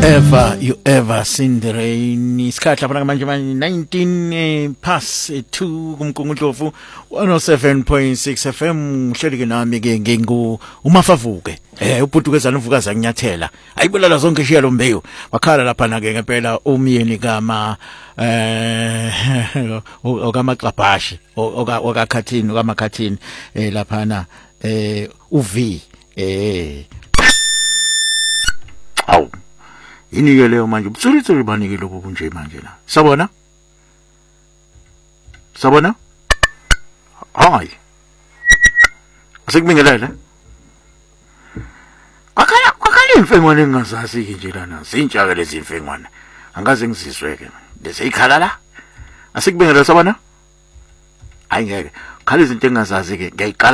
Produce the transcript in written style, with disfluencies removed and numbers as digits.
You ever seen the rain? Isikhathi lapha manje 19 past 2 kumgungundlovu 107.6 FM hlelike nami ke ngingu uMafavuke ubhutukezana uvukaza nyathela ayibulala zonke ishiya lombeyo wakhala lapha na ke ngempela umyeni kama okamaXabhashi okakhathini okamakhathini lapha na uV awu inike leyo manje ubutsulitsuli banike lokho kunje manje la sabona hayi asekubingelela akala imfengwane engazazi ke nje lana zintsha lezi imfengwane angaze ngizisweke bese ikhala la asekubingelela sabona hayi ngeke khala izinto engazazi ke ngiyayiqala